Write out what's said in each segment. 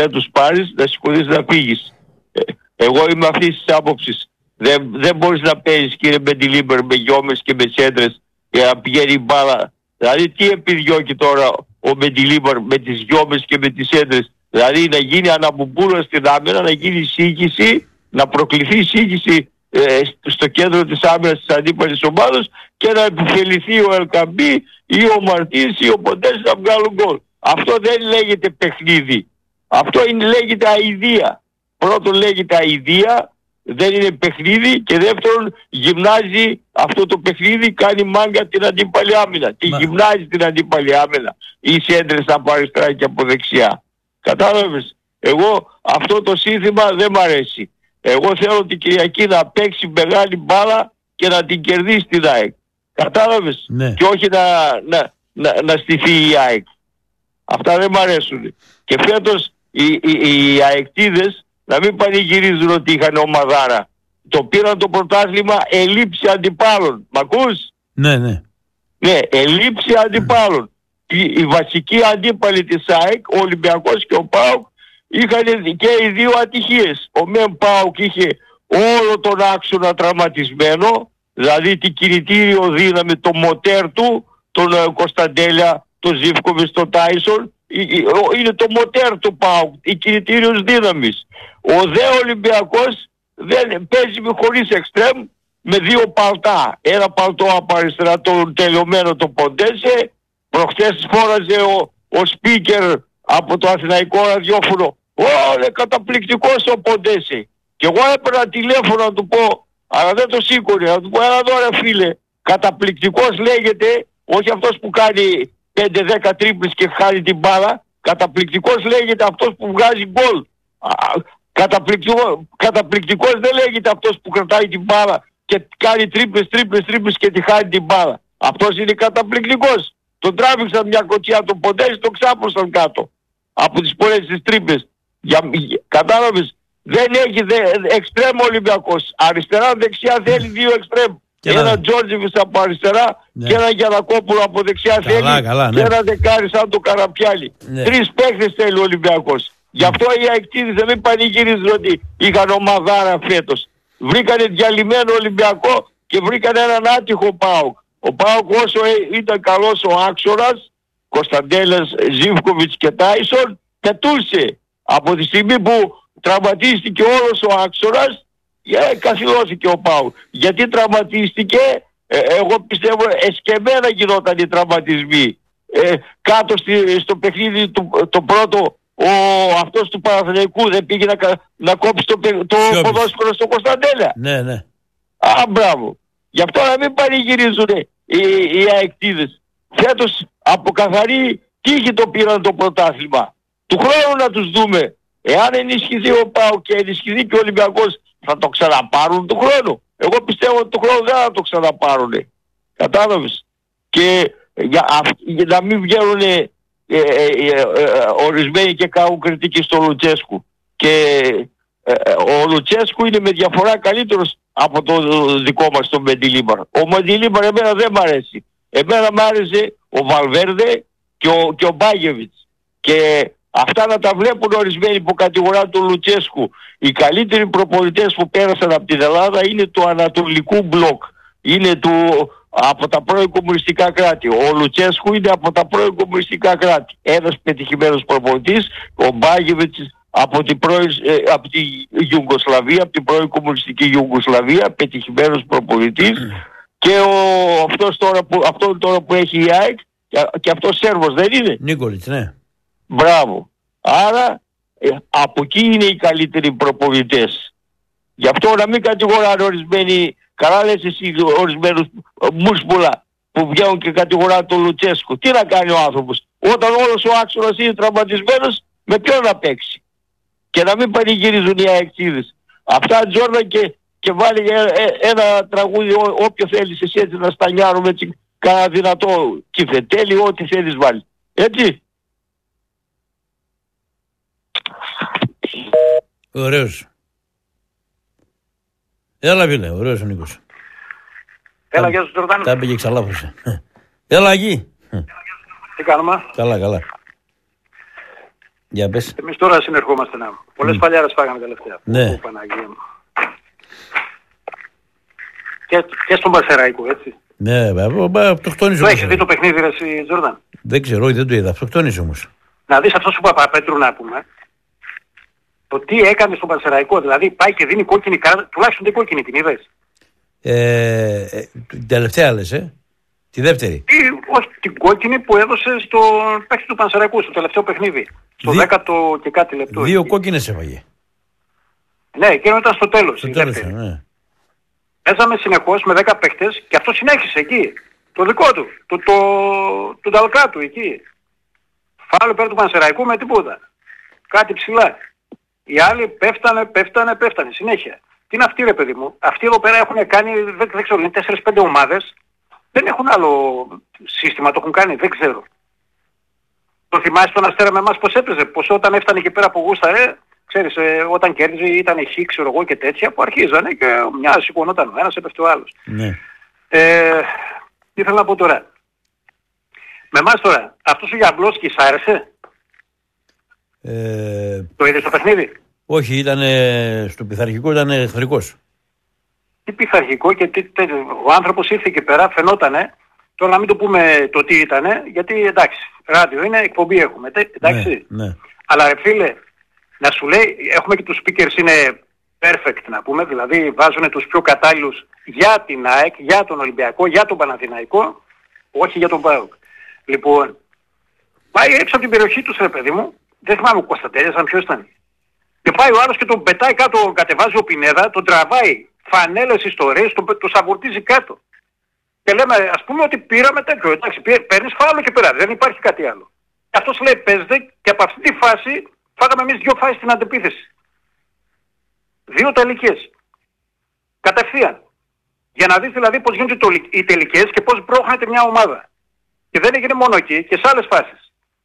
τους πάρεις, να σηκωθείς να φύγεις. Εγώ είμαι αυτής της άποψης. Δεν μπορείς να παίζεις, κύριε Μεντιλίμπερ, με γιόμες και με σέντρες για να πηγαίνει η μπάλα. Δηλαδή τι επιδιώκει τώρα ο Μεντιλίμπερ με τις γιόμες και με τις σέντρες? Δηλαδή να γίνει αναμπομπούλα στην άμυνα, να γίνει σύγχυση, να προκληθεί σύγχυση στο κέντρο της άμυνας της αντίπαλης ομάδας και να επιφεληθεί ο Ελκαμπή ή ο Μαρτίνς ή ο Ποντές να βγάλουν γκολ. Αυτό δεν λέγεται παιχνίδι. Αυτό λέγεται αηδία. Πρώτον λέγεται αηδία, δεν είναι παιχνίδι, και δεύτερον γυμνάζει αυτό το παιχνίδι, κάνει μάγκα την αντίπαλη άμυνα. Τη γυμνάζει την αντίπαλη άμυνα. Οι σέντρες από αριστερά και από δεξιά. Κατάλαβες? Εγώ αυτό το σύνθημα δεν μ' αρέσει. Εγώ θέλω την Κυριακή να παίξει μεγάλη μπάλα και να την κερδίσει την ΑΕΚ. Κατάλαβες? Ναι. Και όχι να στηθεί η ΑΕΚ. Αυτά δεν μ' αρέσουν. Και φέτος οι αεκτίδες να μην πανηγυρίζουν ότι είχαν ομαδάρα. Το πήραν το πρωτάθλημα ελήψη αντιπάλων. Μ' ακούς? Ναι, ναι. Ναι, ελήψη αντιπάλων. Οι βασικοί αντίπαλοι της ΑΕΚ, ο Ολυμπιακός και ο ΠΑΟΚ, είχαν και οι δύο ατυχίες. Ο ΜΕΜ ΠΑΟΚ είχε όλο τον άξονα τραυματισμένο, δηλαδή την κινητήριο δύναμη, το μοτέρ του, τον Κωνσταντέλια, τον Ζίβκοβιτς, τον Τάισον, είναι το μοτέρ του ΠΑΟΚ, η κινητήριος δύναμης. Ο δε Ολυμπιακός δεν παίζει χωρίς εξτρέμ, με δύο παλτά. Ένα παλτό από αριστερά, τον τελειωμένο το Ποντέσε. Προχτές φόραζε ο speaker από το Αθηναϊκό ραδιόφωνο. Είναι καταπληκτικός ο Ποντέσε. Και εγώ έπαιρνα τηλέφωνο να του πω, αλλά δεν το σήκωνε, να του πω, έλα εδώ ρε φίλε, καταπληκτικός λέγεται, όχι αυτός που κάνει 5-10 τρίπλες και χάνει την μπάλα. Καταπληκτικός λέγεται αυτός που βγάζει γκολ. Καταπληκτικός δεν λέγεται αυτός που κρατάει την μπάλα και κάνει τρίπλες και τη χάνει την μπάλα. Αυτός είναι καταπληκτικός. Τον τράβηξαν μια κοτσιά, τον Ποντέση, τον ξάπλωσαν κάτω από τις πολλές τις τρύπες. Κατάλαβες? Δεν έχει εξτρέμ Ολυμπιακός. Αριστερά δεξιά θέλει δύο εξτρέμ. Ένα Τζόρτζεβιτς από αριστερά, ναι, και ένα Γιανακόπουλο από δεξιά θέλει, ναι, και ένα δεκάρι σαν το Καραπιάλι. Ναι. 3 παίκτες θέλει ο Ολυμπιακός. Γι' αυτό οι αεκτήδες δεν μην πανηγυρίζουν ότι είχαν ομαδάρα φέτος. Βρήκανε διαλυμένο Ολυμπιακό και βρήκανε έναν άτυχο ΠΑΟΚ. Ο ΠΑΟΚ όσο ήταν καλός ο άξονας, Κωνσταντέλας, Ζίβκοβιτς και Τάισον, πετούσε. Από τη στιγμή που τραυματίστηκε όλος ο άξονας, καθυλώθηκε ο ΠΑΟΚ. Γιατί τραυματίστηκε? Εγώ πιστεύω εσκεμμένα γινόταν οι τραυματισμοί. Κάτω στο παιχνίδι το πρώτο, αυτός του Παναθηναϊκού δεν πήγε να κόψει το ποδόσφαιρο στο Κωνσταντέλια. Ναι, ναι. Μπράβο. Γι' αυτό να μην πανηγυρίζουν οι αεκτίδες. Φέτος από καθαρή τύχη το πήραν το πρωτάθλημα. Του χρόνου να τους δούμε. Εάν ενισχυθεί ο ΠΑΟΚ και ενισχυθεί και ο Ολυμπιακός, θα το ξαναπάρουν του χρόνου. Εγώ πιστεύω ότι του χρόνου δεν θα το ξαναπάρουν. Κατάλαβες? Και για να μην βγαίνουν ορισμένοι και κάνουν κριτική στο Λουτσέσκου. Και ο Λουτσέσκου είναι με διαφορά καλύτερος από το δικό μας τον Μεντιλίμπαρ. Ο Μεντιλίμπαρ εμένα δεν μ' αρέσει. Εμένα μ' άρεσε ο Βαλβέρδε και ο Μπάγεβιτς. Και αυτά να τα βλέπουν ορισμένοι που κατηγορούν τον Λουτσέσκου. Οι καλύτεροι προπονητές που πέρασαν από την Ελλάδα είναι του Ανατολικού Μπλοκ. Είναι από τα πρώην κομμουνιστικά κράτη. Ο Λουτσέσκου είναι από τα πρώην κομμουνιστικά κράτη. Ένας πετυχημένος προπονητής, ο Μπάγεβιτς από την Ιουγκοσλαβία, από την πρώην κομμουνιστική Ιουγκοσλαβία, πετυχημένος προπονητής. Και αυτό τώρα που έχει η ΑΕΚ, και αυτός Σέρβος δεν είναι? Νίκολιτς, ναι. Μπράβο. Άρα από εκεί είναι οι καλύτεροι προπονητές. Γι' αυτό να μην κατηγοράνε ορισμένοι, καλά λες εσύ ορισμένους μουσπουλα που βγαίνουν και κατηγοράνε τον Λουτσέσκο. Τι να κάνει ο άνθρωπος? Όταν όλος ο άξονας είναι τραυματισμένος, με ποιον να παίξει? Και να μην πανηγυρίζουν οι αεκτήδες. Αυτά Τζόρνταν και βάλει ένα τραγούδι, όποιο θέλεις εσύ έτσι να στανιάρουμε έτσι κανένα δυνατό κυφετέλι, ό,τι θέλεις βάλει. Έτσι. Ωραίος. Έλα φίλε, ωραίος ο Νίκος. Έλα, γεια σου Τζορδάνο. Τα πήγε ξαλάφωσε. Έλα εκεί. Τι κάνουμε? Καλά, καλά. Για πες. Εμείς τώρα συνερχόμαστε να. Πολλές παλιάρες φάγαμε τελευταία. Ναι. Παναγία μου. Και στον Πανσεραϊκό, έτσι. Ναι, βέβαια, αυτοκτόνησε. Το έχεις δει το παιχνίδι, ρε εσύ, Τζόρνταν? Δεν ξέρω, όχι, δεν το είδα. Αυτοκτόνησε όμως. Να δεις αυτό σου Παπαπέτρου να πούμε. Το τι έκανε στον Πανσεραϊκό, δηλαδή πάει και δίνει κόκκινη κάρτα, τουλάχιστον την κόκκινη την είδες? Την τελευταία λες, τη δεύτερη. Όχι, την κόκκινη που έδωσε στον παίκτη του Πανσεραϊκού, στο τελευταίο παιχνίδι. Στο 10ο και κάτι λεπτό. 2 κόκκινες έφαγε. Ναι, εκείνο ήταν στο τέλος. Στο τέλος, ναι. Παίζαμε συνεχώς με 10 παίκτες και αυτό συνέχισε εκεί. Το δικό του, το ταλκά του εκεί. Φάουλ υπέρ του Πανσεραϊκού με τίποτα. Κάτι ψηλά. Οι άλλοι πέφτανε συνέχεια. Τι είναι αυτή, ρε παιδί μου? Αυτοί εδώ πέρα έχουν κάνει, δεν ξέρω, είναι 4-5 ομάδες. Δεν έχουν άλλο σύστημα, το έχουν κάνει, δεν ξέρω. Το θυμάσαι τον Αστέρα με εμάς πως έπαιζε? Πως όταν έφτανε εκεί πέρα από γούσταρε, ξέρεις, όταν κέρδιζε ήταν χ, ξέρω εγώ και τέτοια που αρχίζανε και μια σηκωνόταν ο ένας, έπεφτε ο άλλος. Ναι. Τι θέλω να πω τώρα? Με εμάς τώρα, αυτός ο Γιαμπλόσκι σ' άρεσε? Το είδες το παιχνίδι? Όχι, ήταν στο πειθαρχικό, ήταν εχθρικός. Τι πειθαρχικό και ο άνθρωπος ήρθε εκεί πέρα, φαινότανε, τώρα να μην το πούμε το τι ήτανε, γιατί εντάξει, ράδιο είναι, εκπομπή έχουμε, εντάξει. Ναι. Αλλά ρε φίλε, να σου λέει, έχουμε και τους speakers είναι perfect να πούμε, δηλαδή βάζουν τους πιο κατάλληλους για την ΑΕΚ, για τον Ολυμπιακό, για τον Παναθηναϊκό, όχι για τον ΠΑΟΚ. Λοιπόν, πάει έξω από την περιοχή τους, ρε παιδί μου, δεν θυμάμαι ο Κωνσταντέλιας, αν ποιος ήταν. Και πάει ο άλλος και τον πετάει κάτω, κατεβάζει ο Πινέδα, τον τραβάει, φανέλες ιστορίες, τον σαβουρτίζει κάτω. Και λέμε, ας πούμε ότι πήραμε τέτοιο, εντάξει, παίρνεις φάουλο και πέρα, δεν υπάρχει κάτι άλλο. Και αυτός λέει, παίζετε, και από αυτή τη φάση φάγαμε εμείς 2 φάσεις στην αντεπίθεση. 2 τελικές. Κατευθείαν. Για να δεις δηλαδή πώς γίνονται οι τελικές και πώς μπρόχνεται μια ομάδα. Και δεν έγινε μόνο εκεί, και σε άλλες φάσεις.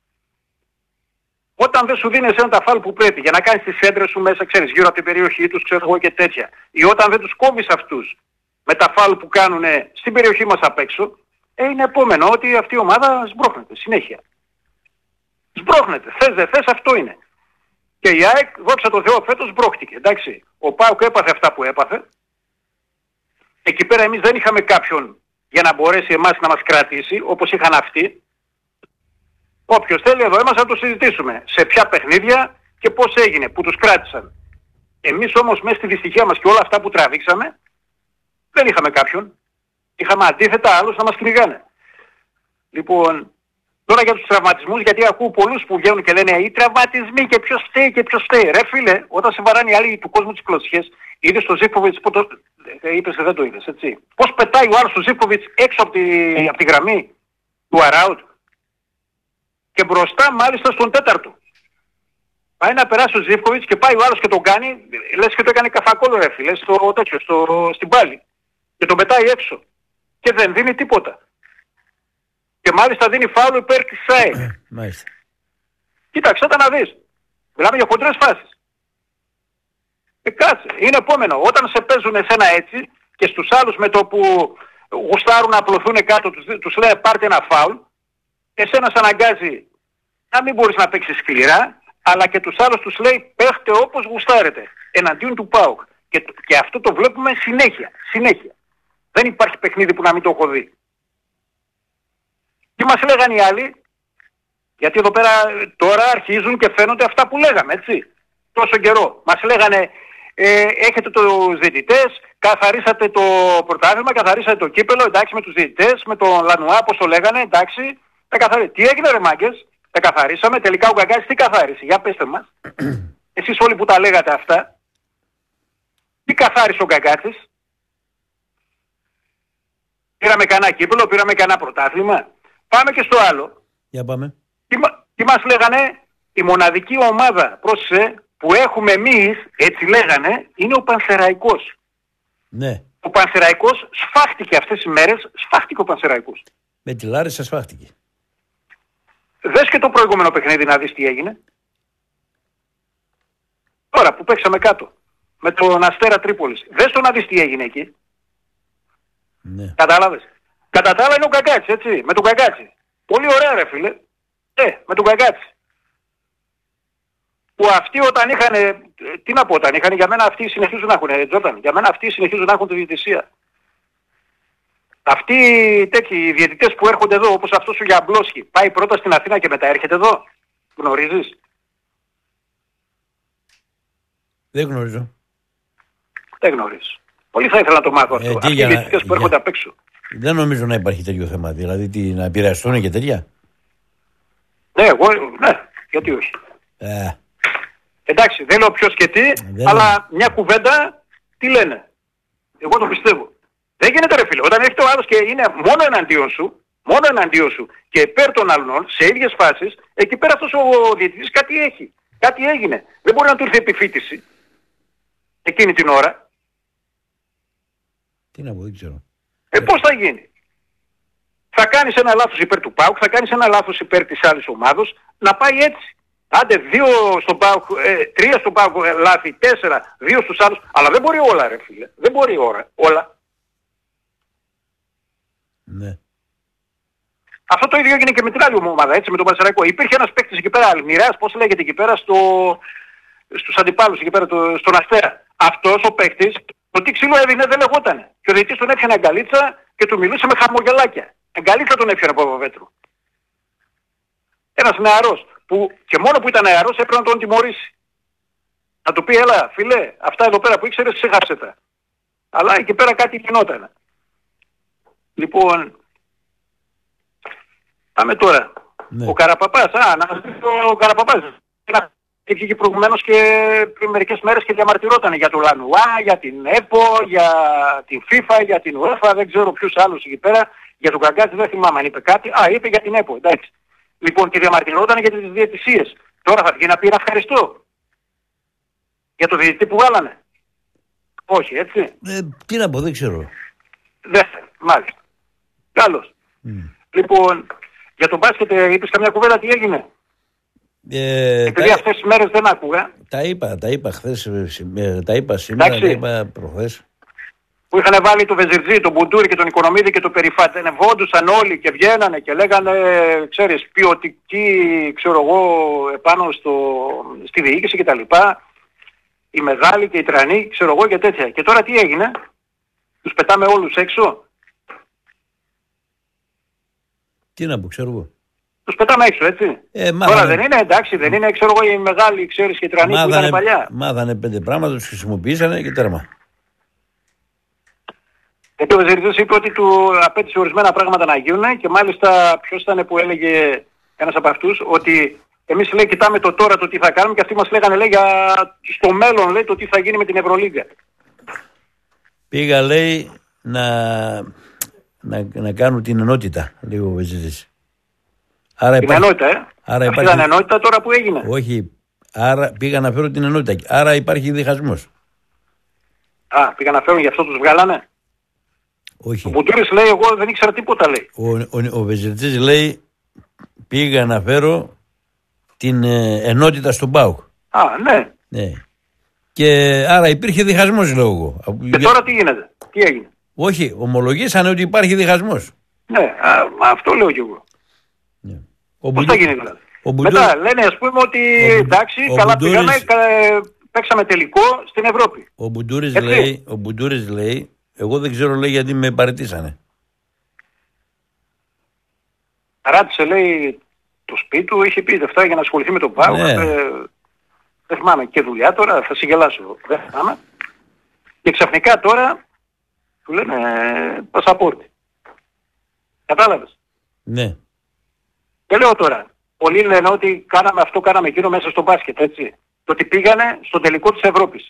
Όταν δεν σου δίνει εσένα τα φάουλ που πρέπει για να κάνεις τις έντρες σου μέσα, ξέρεις, γύρω από την περιοχή τους, ξέρω εγώ και τέτοια, ή όταν δεν τους κόβεις αυτούς με τα φάουλ που κάνουν στην περιοχή μας απ' έξω, είναι επόμενο ότι αυτή η ομάδα σμπρώχνεται συνέχεια. Σμπρώχνεται. Θες δεν θες, αυτό είναι. Και η ΑΕΚ, δόξα τω Θεώ, φέτος σμπρώχτηκε. Εντάξει. Ο ΠΑΟΚ έπαθε αυτά που έπαθε. Εκεί πέρα εμείς δεν είχαμε κάποιον για να μπορέσει εμάς να μας κρατήσει, όπως είχαν αυτοί. Όποιος θέλει εδώ είμαστε να το συζητήσουμε. Σε ποια παιχνίδια και πώς έγινε, που τους κράτησαν. Εμείς όμως μέσα στη δυστυχία μας και όλα αυτά που τραβήξαμε, δεν είχαμε κάποιον. Είχαμε αντίθετα άλλους να μας κυνηγάνε. Λοιπόν, τώρα για τους τραυματισμούς, γιατί ακούω πολλούς που βγαίνουν και λένε οι τραυματισμοί και ποιος φταίει και ποιος φταίει. Ρε φίλε, όταν σε βαράνε οι άλλοι του κόσμου τις κλωτσιές, είδες το Ζίβκοβιτς που το... είπες δεν το είδες, έτσι. Πώς πετάει ο άλλος του Ζίβκοβιτς έξω από τη γραμμή του Αράουτ και μπροστά μάλιστα στον τέταρτο. Πάει να περάσει ο Ζίβκοβιτς και πάει ο άλλος και τον κάνει, λες και το έκανε καφακόλο ρε φίλε, στην πάλη. Και τον πετάει έξω. Και δεν δίνει τίποτα. Και μάλιστα δίνει φάουλ υπέρ της ΣΑΕ. Μάλιστα. Κοίταξε τα να δεις. Μιλάμε για χοντρές φάσεις. Κάτσε. Είναι επόμενο. Όταν σε παίζουν εσένα έτσι και στους άλλους με το που γουστάρουν να απλωθούν κάτω τους λέει πάρτε ένα φάουλ, εσένα σε αναγκάζει να μην μπορείς να παίξεις σκληρά, αλλά και τους άλλους τους λέει παίχτε όπως γουστάρετε εναντίον του ΠΑΟΚ. Και αυτό το βλέπουμε συνέχεια. Συνέχεια. Δεν υπάρχει παιχνίδι που να μην το έχω δει. Τι μας λέγανε οι άλλοι, γιατί εδώ πέρα τώρα αρχίζουν και φαίνονται αυτά που λέγαμε, έτσι. Τόσο καιρό. Μας λέγανε έχετε τους διαιτητές, καθαρίσατε το πρωτάθλημα, καθαρίσατε το κύπελο, εντάξει με τους διαιτητές, με τον Λανουά, πώς το λέγανε, εντάξει. Τι έγινε ρε μάγκες, τα καθαρίσαμε, τελικά ο Γκαγκάς τι καθάρισε, για πέστε μας. Εσείς όλοι που τα λέγατε αυτά, τι καθάρισε ο Γκαγκάτσης? Πήραμε κανένα κύπελο, πήραμε κανένα πρωτάθλημα. Πάμε και στο άλλο. Για πάμε. Τι μας λέγανε, η μοναδική ομάδα, πρόσεχε, που έχουμε εμείς, έτσι λέγανε, είναι ο Πανσεραϊκός. Ναι. Ο Πανσεραϊκός σφάχτηκε αυτές τις μέρες, σφάχτηκε ο Πανσεραϊκός. Με τη Λάρισα σφάχτηκε. Δες και το προηγούμενο παιχνίδι να δεις τι έγινε. Τώρα που παίξαμε κάτω, με τον Αστέρα Τρίπολης. Δες το να δεις τι έγινε εκεί. Ναι. Κατάλαβες. Κατά τα άλλα είναι ο Γκαγκάτσι, έτσι, με τον Γκαγκάτσι. Πολύ ωραία ρε φίλε. Με τον Γκαγκάτσι. που αυτοί όταν είχαν, τι να πω, όταν είχαν, για μένα αυτοί συνεχίζουν να έχουν, Τζόρταν, για μένα αυτοί συνεχίζουν να έχουν τη διαιτησία. Αυτοί οι διαιτητές που έρχονται εδώ, όπως αυτός ο Γιαμπλόσκι, πάει πρώτα στην Αθήνα και μετά έρχεται εδώ. Γνωρίζεις? Δεν γνωρίζω. Δεν γνωρίζεις. Πολύ θα ήθελα να το μάθω αυτό. Αυτοί οι διαιτητές που έρχονται απ' έξω. Δεν νομίζω να υπάρχει τέτοιο θέμα. Δηλαδή να επηρεαστούν και τέτοια. Ναι, γιατί όχι. Εντάξει, δεν λέω ποιος και τι, αλλά μια κουβέντα τι λένε. Εγώ το πιστεύω. Δεν γίνεται ρε φίλε. Όταν έρχεται ο άλλος και είναι μόνο εναντίον σου και υπέρ των άλλων σε ίδιες φάσεις, εκεί πέρα αυτός ο διαιτητής κάτι έχει. Κάτι έγινε. Δεν μπορεί να του έρθει επιφύτηση εκείνη την ώρα. Τι να πω, δεν ξέρω. Πώς θα γίνει? Θα κάνεις ένα λάθος υπέρ του ΠΑΟΚ, θα κάνεις ένα λάθος υπέρ της άλλης ομάδος, να πάει έτσι. Άντε 2 στον ΠΑΟΚ, 3 στον ΠΑΟΚ λάθη, 4, 2 στους άλλους, αλλά δεν μπορεί όλα ρε φίλε. Δεν μπορεί όλα. Ναι. Αυτό το ίδιο έγινε και με την άλλη ομάδα, έτσι, με τον Πανσεραϊκό. Υπήρχε ένας παίκτης εκεί πέρα, Αλμυράς, πώς λέγεται εκεί πέρα, στους αντιπάλους εκεί πέρα, στον Αστέρα. Αυτός ο παίκτης, το τι ξύλο έδινε δεν λεγότανε. Και ο διαιτητής τον έφτιανε αγκαλίτσα και του μιλούσε με χαμογελάκια. Αγκαλίτσα τον έφτιανε από Παπαβέτρου. Ένας νεαρός, που και μόνο που ήταν νεαρός έπρεπε να τον τιμωρήσει. Να του πει, έλα φίλε, αυτά εδώ πέρα που ήξερες, ξέχασε τα. Αλλά εκεί πέρα κάτι γινόταν. Λοιπόν, πάμε τώρα. Ναι. Ο Καραπαπάς, να μας πει ο Καραπαπάς. Είχε προηγουμένως και πριν μερικές μέρες και διαμαρτυρόταν για το Λανουά, για την ΕΠΟ, για την FIFA, για την UEFA, δεν ξέρω ποιους άλλους εκεί πέρα. Για τον Καγκάτζη δεν θυμάμαι αν είπε κάτι. Είπε για την ΕΠΟ, εντάξει. Λοιπόν, και διαμαρτυρόταν για τις διαιτησίες. Τώρα θα βγει να πει να ευχαριστώ. Για το διαιτητή που βάλανε. Όχι, έτσι. Τι να πω, δεν ξέρω. Δεν, μάλιστα. Καλώς. Λοιπόν, για τον μπάσκετ είπες καμιά κουβέντα, τι έγινε? Επειδή αυτές τις μέρες δεν άκουγα. Τα είπα χθες, τα είπα σήμερα, τα είπα προχθές. Που είχαν βάλει το Βεζιρτζή, τον Μπουντούρη και τον Οικονομίδη και τον Περιφάτη. Ενευόντουσαν όλοι και βγαίνανε και λέγανε, ξέρεις, ποιοτική, ξέρω εγώ, επάνω στη διοίκηση κτλ. Οι μεγάλοι και οι τρανοί, ξέρω εγώ και τέτοια. Και τώρα τι έγινε? Τους πετάμε όλους έξω. Τι να πω, ξέρω εγώ. Τους πετάμε έξω, έτσι. Τώρα δεν είναι, εντάξει, δεν είναι, ξέρω εγώ, οι μεγάλοι, ξέρεις, και οι τρανοί που ήταν παλιά. Μάθανε 5 πράγματα, τους χρησιμοποιήσανε και τέρμα. Γιατί ο Βεζιρτζής είπε ότι του απέτησε ορισμένα πράγματα να γίνουν και μάλιστα ποιος ήταν που έλεγε ένας από αυτούς ότι εμείς λέει κοιτάμε το τώρα το τι θα κάνουμε και αυτοί μας λέγανε λέει για στο μέλλον λέει το τι θα γίνει με την Ευρωλίγκα. Πήγα λέει να κάνουν την ενότητα, λέει ο Βεζιρτζής. Την ενότητα, Άρα αυτή ήταν ενότητα τώρα που έγινε. Όχι, άρα πήγα να φέρω την ενότητα, άρα υπάρχει διχασμός. Πήγα να φέρουν γι' αυτό τους βγάλανε. Όχι. Ο Μπουντούρης λέει εγώ δεν ήξερα τίποτα λέει. Ο Βεζιρτζής λέει πήγα να φέρω την ενότητα στον ΠΑΟΚ. Ναι. Και άρα υπήρχε διχασμός λέω εγώ. Και τώρα τι γίνεται, τι έγινε? Όχι, ομολογήσανε ότι υπάρχει διχασμός. Ναι, αυτό λέω κι εγώ. Ναι. Πώς θα γίνει δηλαδή? Μετά λένε ας πούμε ότι εντάξει καλά πήγαμε, παίξαμε τελικό στην Ευρώπη. Ο Μπουντούρης λέει εγώ δεν ξέρω λέει γιατί με παραιτήσανε. Ράτησε λέει το σπίτι του, είχε πει αυτά για να ασχοληθεί με τον ΠΑΟΚ. Ναι. Δεν θυμάμαι και δουλειά τώρα, θα συγκελάσω. Δεν θυμάμαι. Και ξαφνικά τώρα του λένε πασαπόρτι. Κατάλαβες? Ναι. Και λέω τώρα, πολλοί λένε ότι κάναμε αυτό, κάναμε εκείνο μέσα στο μπάσκετ, έτσι. Το ότι πήγανε στο τελικό της Ευρώπης.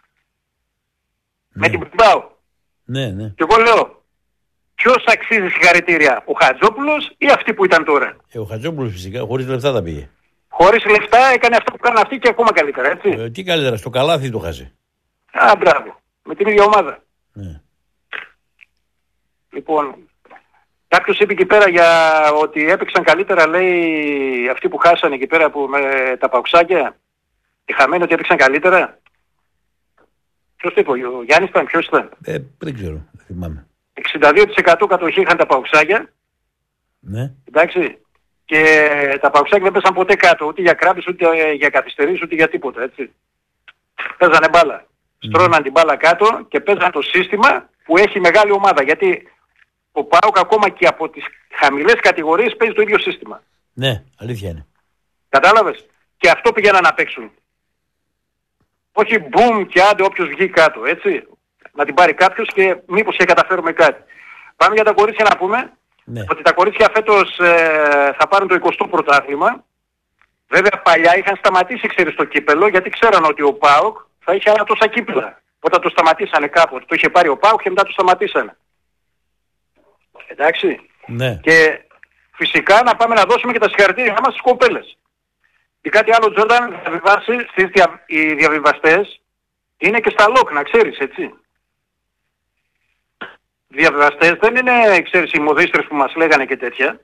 Ναι. Με την Μπιλμπάο. Ναι. Και εγώ λέω, ποιος αξίζει συγχαρητήρια, ο Χατζόπουλος ή αυτοί που ήταν τώρα? Ο Χατζόπουλος φυσικά, χωρίς λεφτά τα πήγε. Χωρίς λεφτά έκανε αυτό που κάνανε αυτοί και ακόμα καλύτερα, έτσι. Τι καλύτερα, στο καλάθι το χάσε. Μπράβο. Με την ίδια ομάδα. Ναι. Λοιπόν, κάποιος είπε εκεί πέρα για ότι έπαιξαν καλύτερα, λέει, αυτοί που χάσανε εκεί πέρα που, με τα παουξάκια. Οι χαμένοι ότι έπαιξαν καλύτερα. Ποιος το είπε, ο Γιάννης ήταν, ποιος ήταν? Δεν ξέρω, δεν θυμάμαι. 62% κατοχή είχαν τα παουξάκια. Ναι. Εντάξει. Και τα Παοξάκια δεν πέσαν ποτέ κάτω, ούτε για κράτους, ούτε για καθυστερήσεις, ούτε για τίποτα, έτσι. Παίζανε μπάλα. Στρώναν την μπάλα κάτω και παίζαν το σύστημα που έχει μεγάλη ομάδα. Γιατί ο ΠΑΟΚ ακόμα και από τις χαμηλές κατηγορίες παίζει το ίδιο σύστημα. Ναι, αλήθεια είναι. Κατάλαβες. Και αυτό πήγαιναν να παίξουν. Όχι μπουμ και άντε όποιος βγει κάτω, έτσι. Να την πάρει κάποιος και μήπως και καταφέρουμε κάτι. Πάμε για τα κορίτσια να πούμε. Ναι. Ότι τα κορίτσια φέτος θα πάρουν το 20ο πρωτάθλημα. Βέβαια παλιά είχαν σταματήσει, ξέρεις, το κύπελο, γιατί ξέραν ότι ο ΠΑΟΚ θα είχε άλλα τόσα κύπελα. Όταν το σταματήσανε κάποτε. Το είχε πάρει ο ΠΑΟΚ και μετά το σταματήσανε. Εντάξει. Ναι. Και φυσικά να πάμε να δώσουμε και τα συγχαρητήριά μας στις κοπέλες. Και κάτι άλλο, Τζόρνταν, οι διαβιβαστές είναι και στα λοκ, να ξέρεις, έτσι. Διαβιβαστές δεν είναι, ξέρεις, οι μοδίστρες που μας λέγανε και τέτοια.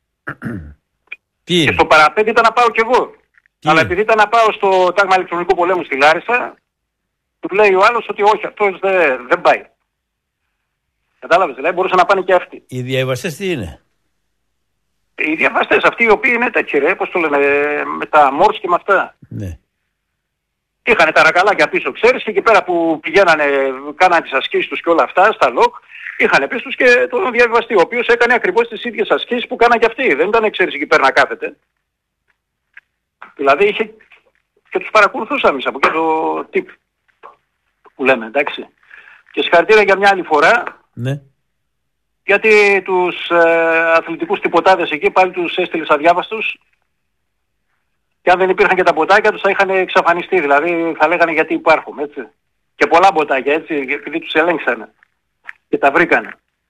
Και στο παραπέντε ήταν να πάω κι εγώ. Αλλά επειδή ήταν να πάω στο τάγμα ηλεκτρονικού πολέμου στη Λάρισα, του λέει ο άλλος ότι όχι, αυτός δεν πάει. Κατάλαβες, δηλαδή μπορούσαν να πάνε και αυτοί. Οι διαβιβαστές τι είναι? Οι διαβαστές αυτοί οι οποίοι είναι τέτοιοι ρε, πώς το λένε, με τα μόρς και με αυτά. Ναι. Είχανε τα ρακαλάκια πίσω, ξέρεις, και εκεί πέρα που πηγαίνανε, κάνανε τις ασκήσεις τους και όλα αυτά, στα λοκ, είχανε πίσω τους και τον διαβιβαστή, ο οποίος έκανε ακριβώς τις ίδιες ασκήσεις που κάνανε και αυτοί. Δεν ήταν, ξέρεις, εκεί πέρα να κάθεται. Δηλαδή είχε και τους παρακολουθούσαμε εμείς από και το τύπ που λέμε, εντάξει. Και συγχαρητήρια για μια άλλη φορά. Ναι. Γιατί τους αθλητικούς τυποτάδες εκεί πάλι τους έστειλες αδιάβαστους και αν δεν υπήρχαν και τα ποτάκια τους θα είχαν εξαφανιστεί. Δηλαδή θα λέγανε γιατί υπάρχουν, έτσι. Και πολλά ποτάκια, έτσι, επειδή τους ελέγξανε και τα βρήκανε.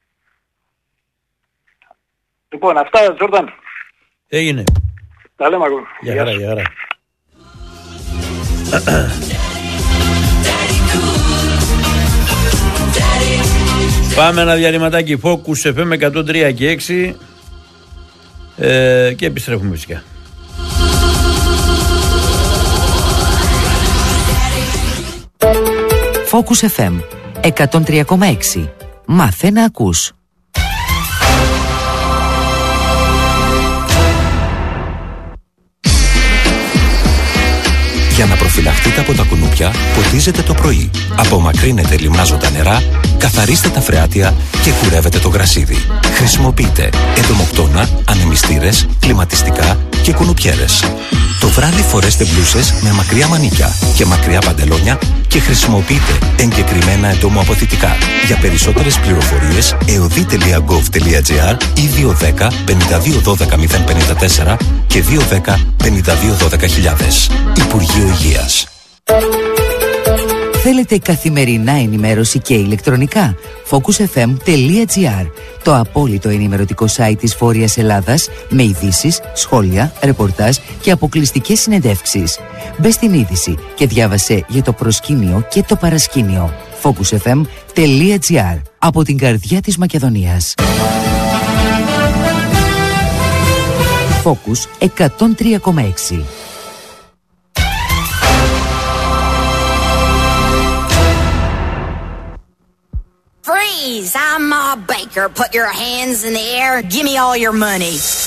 Λοιπόν, αυτά, Τζόρνταν. Έγινε. Τα λέμε ακόμα. Γεια χαρά, γεια χαρά. Πάμε ένα διαλυματάκι Focus FM 103 και 6 και επιστρέφουμε φυσικά. Focus FM 103,6. Μάθε να ακούς. Για να προφυλαχτείτε από τα κουνούπια, ποτίζετε το πρωί. Απομακρύνετε λιμάζοντα νερά, καθαρίστε τα φρεάτια και κουρεύετε το γρασίδι. Χρησιμοποιείτε εντομοκτώνα, ανεμιστήρες, κλιματιστικά και κουνουπιέρες. Το βράδυ φορέστε μπλούσες με μακριά μανίκια και μακριά παντελόνια και χρησιμοποιείτε εγκεκριμένα εντομοαποθητικά. Για περισσότερες πληροφορίες, eodi.gov.gr ή 210 52 12 054 και 210 52 12 000. Υπουργείο Υγείας. Θέλετε καθημερινά ενημέρωση και ηλεκτρονικά? focusfm.gr, το απόλυτο ενημερωτικό site της Βόρειας Ελλάδας με ειδήσεις, σχόλια, ρεπορτάζ και αποκλειστικές συνεντεύξεις. Μπες στην είδηση και διάβασε για το προσκήνιο και το παρασκήνιο. focusfm.gr, από την καρδιά της Μακεδονίας. Focus 103,6. Freeze! I'm Ma Baker. Put your hands in the air. Give me all your money.